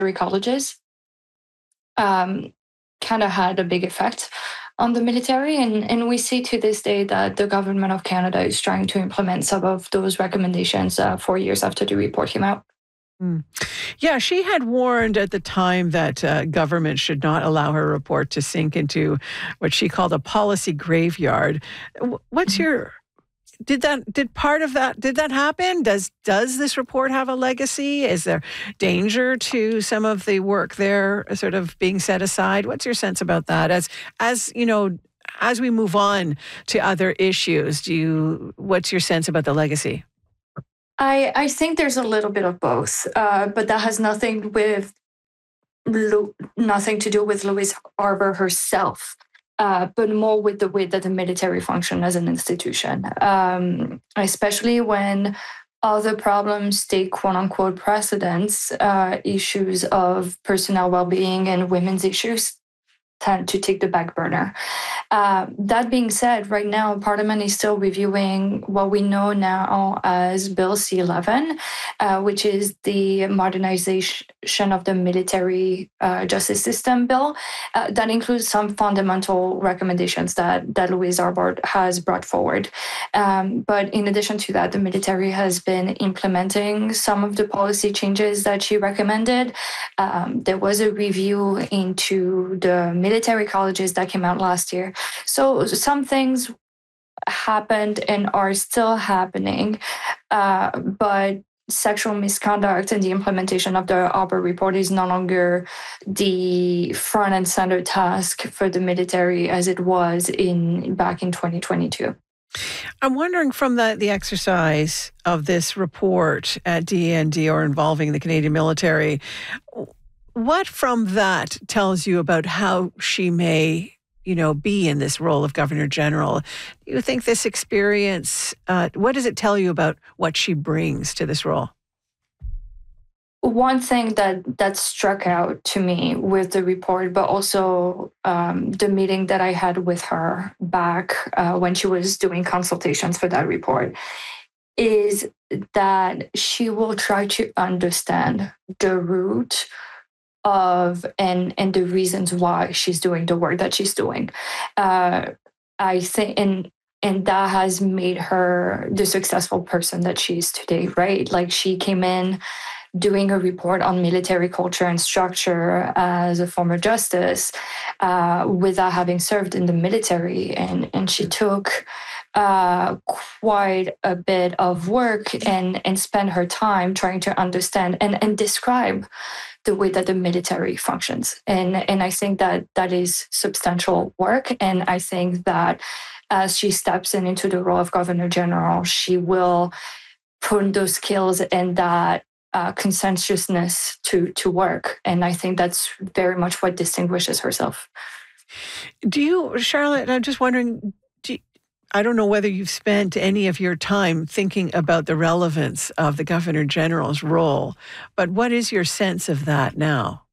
colleges kind of had a big effect on the military. And we see to this day that the government of Canada is trying to implement some of those recommendations 4 years after the report came out. Mm. Yeah, she had warned at the time that government should not allow her report to sink into what she called a policy graveyard. What's your did that happen? Does this report have a legacy? Is there danger to some of the work there sort of being set aside? What's your sense about that? As you know, as we move on to other issues, what's your sense about the legacy? I think there's a little bit of both, but that has nothing to do with Louise Arbour herself, but more with the way that the military function as an institution, especially when other problems take quote unquote precedence. Issues of personnel well-being and women's issues tend to take the back burner. That being said, right now, Parliament is still reviewing what we know now as Bill C-11, which is the modernization of the military justice system bill. That includes some fundamental recommendations that Louise Arbour has brought forward. But in addition to that, the military has been implementing some of the policy changes that she recommended. There was a review into the military colleges that came out last year. So some things happened and are still happening, but sexual misconduct and the implementation of the Arbour report is no longer the front and center task for the military as it was back in 2022. I'm wondering from the exercise of this report at DND or involving the Canadian military, what from that tells you about how she may, be in this role of Governor General? Do you think this experience, what does it tell you about what she brings to this role? One thing that struck out to me with the report, but also the meeting that I had with her back when she was doing consultations for that report, is that she will try to understand the root of and the reasons why she's doing the work that she's doing. I think and that has made her the successful person that she is today, right? Like, she came in doing a report on military culture and structure as a former justice without having served in the military. And she took quite a bit of work and spent her time trying to understand and describe the way that the military functions. And I think that is substantial work. And I think that as she steps into the role of Governor General, she will put those skills and that consensuousness to work. And I think that's very much what distinguishes herself. Charlotte, I'm just wondering, I don't know whether you've spent any of your time thinking about the relevance of the Governor General's role, but what is your sense of that now?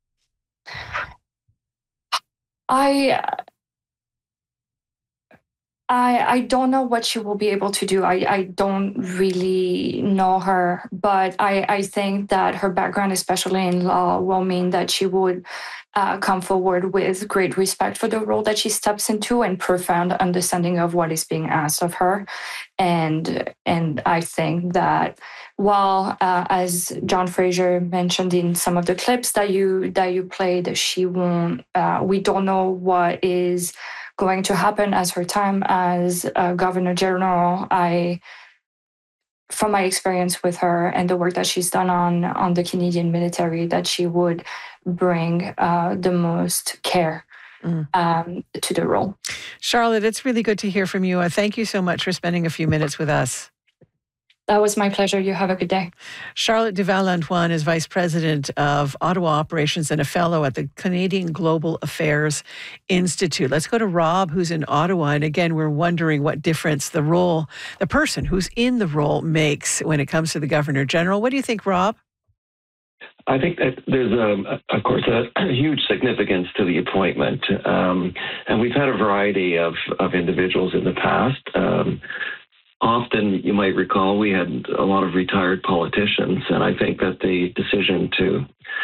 I don't know what she will be able to do. I don't really know her, but I think that her background, especially in law, will mean that she would come forward with great respect for the role that she steps into and profound understanding of what is being asked of her. And I think that while, as John Fraser mentioned in some of the clips that you played, she won't. We don't know what is going to happen as her time as Governor General. From my experience with her and the work that she's done on the Canadian military, that she would bring the most care to the role. Charlotte, it's really good to hear from you. Thank you so much for spending a few minutes with us. That was my pleasure. You have a good day. Charlotte Duval-Antoine is Vice President of Ottawa Operations and a Fellow at the Canadian Global Affairs Institute. Let's go to Rob, who's in Ottawa. And again, we're wondering what difference the person who's in the role makes when it comes to the Governor General. What do you think, Rob? I think that there's, of course, a huge significance to the appointment. And we've had a variety of individuals in the past. Often, you might recall, we had a lot of retired politicians, and I think that the decision to